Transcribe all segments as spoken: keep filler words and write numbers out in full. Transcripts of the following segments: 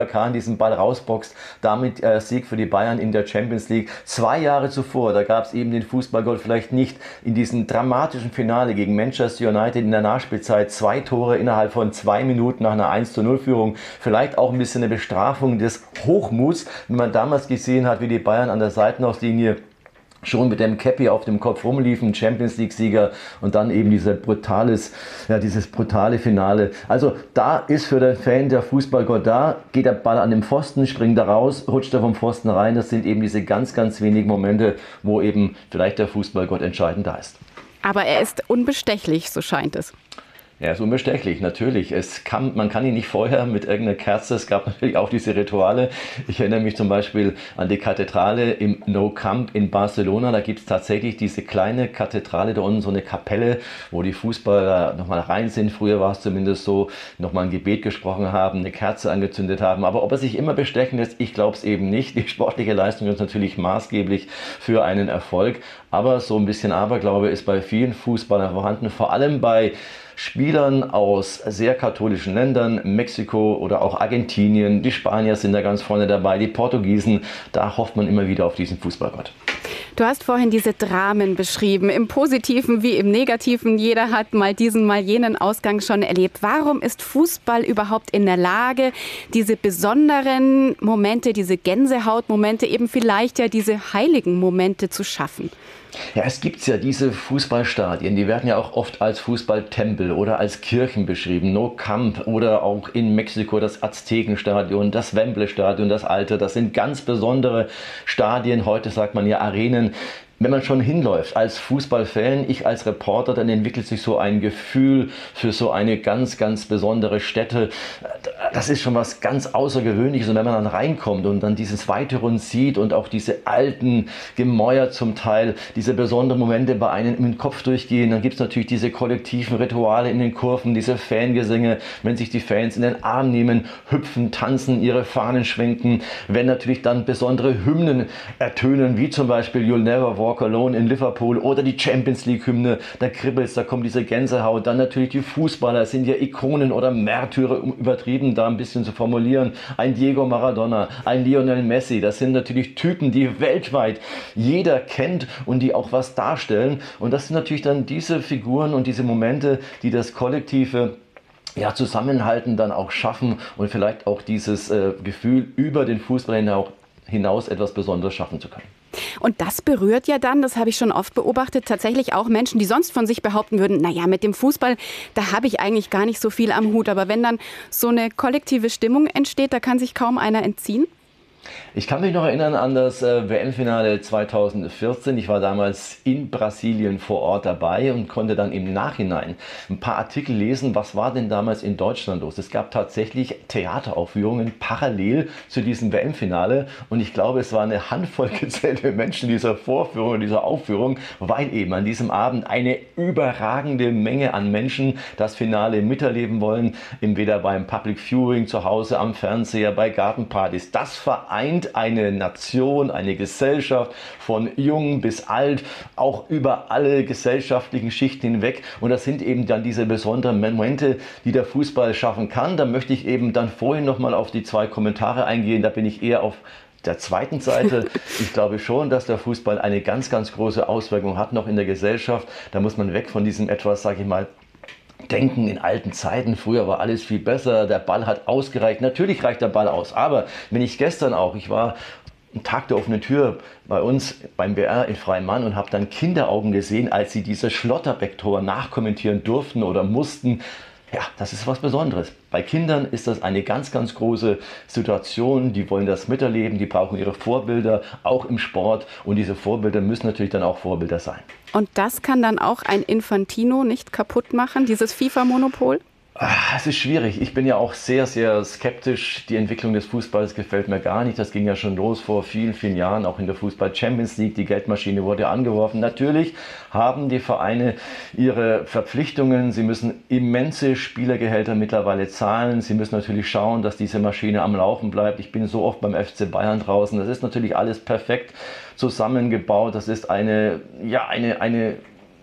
Kahn diesen Ball rausboxt, damit äh, Sieg für die Bayern in der Champions League. Zwei Jahre zuvor, da gab es eben den Fußballgott vielleicht nicht in diesem dramatischen Finale gegen Manchester United in der Nachspielzeit. Zwei Tore innerhalb von zwei Minuten nach einer eins zu null Führung. Vielleicht auch ein bisschen eine Bestrafung des Hochmuts, wenn man damals gesehen hat, wie die Bayern an der Seitenauslinie schon mit dem Käppi auf dem Kopf rumliefen, Champions League-Sieger und dann eben dieser brutales, ja, dieses brutale Finale. Also da ist für den Fan der Fußballgott da, geht der Ball an den Pfosten, springt da raus, rutscht er vom Pfosten rein. Das sind eben diese ganz, ganz wenigen Momente, wo eben vielleicht der Fußballgott entscheidend da ist. Aber er ist unbestechlich, so scheint es. Er ist unbestechlich, natürlich. Es kann, man kann ihn nicht vorher mit irgendeiner Kerze, es gab natürlich auch diese Rituale. Ich erinnere mich zum Beispiel an die Kathedrale im Nou Camp in Barcelona. Da gibt es tatsächlich diese kleine Kathedrale, da unten so eine Kapelle, wo die Fußballer nochmal rein sind. Früher war es zumindest so, nochmal ein Gebet gesprochen haben, eine Kerze angezündet haben. Aber ob er sich immer bestechen lässt, ich glaube es eben nicht. Die sportliche Leistung ist natürlich maßgeblich für einen Erfolg. Aber so ein bisschen Aberglaube ist bei vielen Fußballern vorhanden, vor allem bei Spielern aus sehr katholischen Ländern, Mexiko oder auch Argentinien. Die Spanier sind da ganz vorne dabei, die Portugiesen. Da hofft man immer wieder auf diesen Fußballgott. Du hast vorhin diese Dramen beschrieben, im Positiven wie im Negativen. Jeder hat mal diesen, mal jenen Ausgang schon erlebt. Warum ist Fußball überhaupt in der Lage, diese besonderen Momente, diese Gänsehautmomente, eben vielleicht ja diese heiligen Momente zu schaffen? Ja, es gibt ja diese Fußballstadien, die werden ja auch oft als Fußballtempel oder als Kirchen beschrieben. Nou Camp oder auch in Mexiko das Aztekenstadion, das Wembley-Stadion, das alte. Das sind ganz besondere Stadien. Heute sagt man ja Arenen. Wenn man schon hinläuft als Fußballfan, ich als Reporter, dann entwickelt sich so ein Gefühl für so eine ganz, ganz besondere Stätte. Das ist schon was ganz Außergewöhnliches. Und wenn man dann reinkommt und dann dieses weite Rund sieht und auch diese alten Gemäuer zum Teil, diese besonderen Momente bei einem im Kopf durchgehen, dann gibt es natürlich diese kollektiven Rituale in den Kurven, diese Fangesänge, wenn sich die Fans in den Arm nehmen, hüpfen, tanzen, ihre Fahnen schwenken, wenn natürlich dann besondere Hymnen ertönen, wie zum Beispiel You'll Never Walk Alone in Liverpool oder die Champions League Hymne, da kribbelt's, da kommt diese Gänsehaut, dann natürlich die Fußballer, sind ja Ikonen oder Märtyrer, um übertrieben da ein bisschen zu formulieren, ein Diego Maradona, ein Lionel Messi, das sind natürlich Typen, die weltweit jeder kennt und die auch was darstellen und das sind natürlich dann diese Figuren und diese Momente, die das kollektive ja, Zusammenhalten dann auch schaffen und vielleicht auch dieses äh, Gefühl über den Fußball hinaus etwas Besonderes schaffen zu können. Und das berührt ja dann, das habe ich schon oft beobachtet, tatsächlich auch Menschen, die sonst von sich behaupten würden, naja, mit dem Fußball, da habe ich eigentlich gar nicht so viel am Hut. Aber wenn dann so eine kollektive Stimmung entsteht, da kann sich kaum einer entziehen. Ich kann mich noch erinnern an das äh, W M-Finale zweitausendvierzehn. Ich war damals in Brasilien vor Ort dabei und konnte dann im Nachhinein ein paar Artikel lesen, was war denn damals in Deutschland los. Es gab tatsächlich Theateraufführungen parallel zu diesem W M-Finale und ich glaube, es war eine Handvoll gezählte Menschen dieser Vorführung, dieser Aufführung, weil eben an diesem Abend eine überragende Menge an Menschen das Finale miterleben wollen, entweder beim Public Viewing zu Hause am Fernseher, bei Gartenpartys. Das vereint eine Nation, eine Gesellschaft von jung bis alt, auch über alle gesellschaftlichen Schichten hinweg. Und das sind eben dann diese besonderen Momente, die der Fußball schaffen kann. Da möchte ich eben dann vorhin nochmal auf die zwei Kommentare eingehen. Da bin ich eher auf der zweiten Seite. Ich glaube schon, dass der Fußball eine ganz, ganz große Auswirkung hat noch in der Gesellschaft. Da muss man weg von diesem etwas, sage ich mal, Denken in alten Zeiten, früher war alles viel besser, der Ball hat ausgereicht. Natürlich reicht der Ball aus, aber wenn ich gestern auch, ich war einen Tag der offenen Tür bei uns beim B R in Freimann und habe dann Kinderaugen gesehen, als sie diese Schlotterbeck-Tor nachkommentieren durften oder mussten. Ja, das ist was Besonderes. Bei Kindern ist das eine ganz, ganz große Situation. Die wollen das miterleben, die brauchen ihre Vorbilder, auch im Sport. Und diese Vorbilder müssen natürlich dann auch Vorbilder sein. Und das kann dann auch ein Infantino nicht kaputt machen, dieses FIFA-Monopol? Es ist schwierig. Ich bin ja auch sehr, sehr skeptisch. Die Entwicklung des Fußballs gefällt mir gar nicht. Das ging ja schon los vor vielen, vielen Jahren, auch in der Fußball-Champions League. Die Geldmaschine wurde angeworfen. Natürlich haben die Vereine ihre Verpflichtungen. Sie müssen immense Spielergehälter mittlerweile zahlen. Sie müssen natürlich schauen, dass diese Maschine am Laufen bleibt. Ich bin so oft beim F C Bayern draußen. Das ist natürlich alles perfekt zusammengebaut. Das ist eine, ja, eine, eine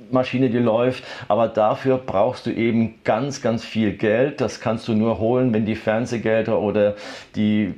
Maschine, die läuft, aber dafür brauchst du eben ganz, ganz viel Geld. Das kannst du nur holen, wenn die Fernsehgelder oder die